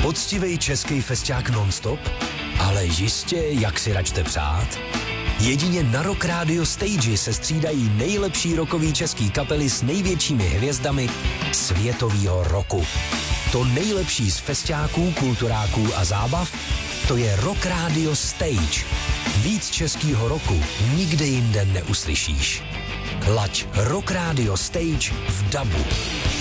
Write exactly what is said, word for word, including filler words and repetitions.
Poctivej český festiák non-stop? Ale jistě, jak si račte přát? Jedině na Rock Radio Stage se střídají nejlepší rockový český kapely s největšími hvězdami světového roku. To nejlepší z festiáků, kulturáků a zábav, to je Rock Radio Stage. Víc českýho roku nikde jinde neuslyšíš. Laď Rock Radio Stage v dabu.